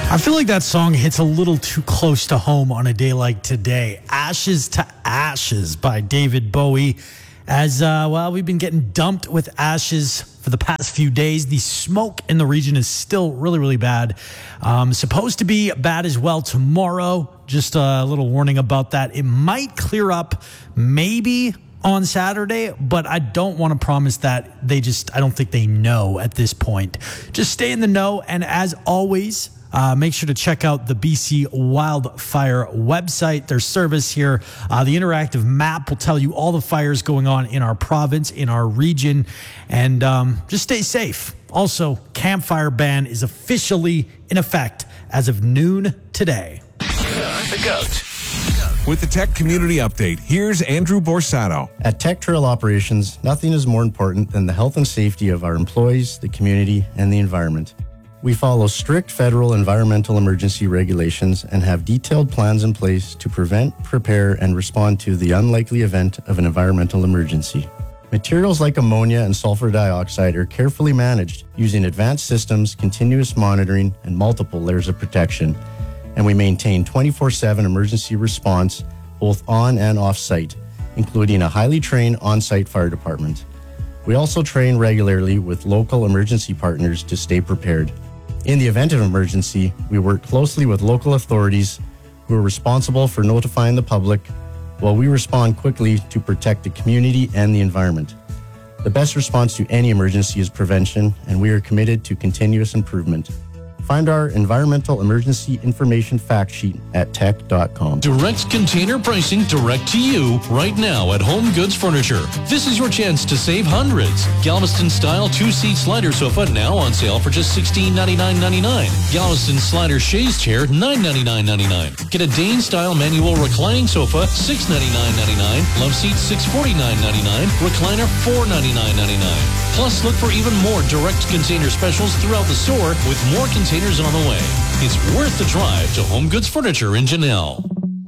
I feel like that song hits a little too close to home on a day like today. Ashes to Ashes by David Bowie. As, we've been getting dumped with ashes for the past few days. The smoke in the region is still really, really bad. Supposed to be bad as well tomorrow. Just a little warning about that. It might clear up maybe on Saturday, but I don't want to promise that. I don't think they know at this point. Just stay in the know. And as always, make sure to check out the BC Wildfire website, their service here. The interactive map will tell you all the fires going on in our province, in our region, and just stay safe. Also, campfire ban is officially in effect as of noon today. The GOAT. With the Tech Community Update, here's Andrew Borsato. At Tech Trail Operations, nothing is more important than the health and safety of our employees, the community, and the environment. We follow strict federal environmental emergency regulations and have detailed plans in place to prevent, prepare, and respond to the unlikely event of an environmental emergency. Materials like ammonia and sulfur dioxide are carefully managed using advanced systems, continuous monitoring, and multiple layers of protection. And we maintain 24/7 emergency response both on and off-site, including a highly trained on-site fire department. We also train regularly with local emergency partners to stay prepared. In the event of emergency, we work closely with local authorities who are responsible for notifying the public, while we respond quickly to protect the community and the environment. The best response to any emergency is prevention, and we are committed to continuous improvement. Find our environmental emergency information fact sheet at tech.com. Direct container pricing direct to you right now at Home Goods Furniture. This is your chance to save hundreds. Galveston style 2-seat slider sofa now on sale for just $1699.99. Galveston slider chaise chair $999.99. Get a Dane style manual reclining sofa $699.99. Love seat $649.99. Recliner $499.99. Plus, look for even more direct container specials throughout the store with more containers on the way. It's worth the drive to Home Goods Furniture in Janelle.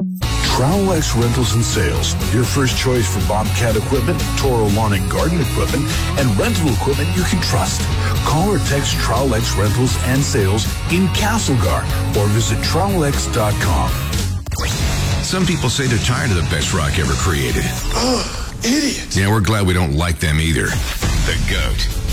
Trowel-X Rentals and Sales, your first choice for Bobcat equipment, Toro lawn and garden equipment, and rental equipment you can trust. Call or text Trowel-X Rentals and Sales in Castlegar or visit trowelx.com. Some people say they're tired of the best rock ever created. Ugh, idiots. Yeah, we're glad we don't like them either. The GOAT.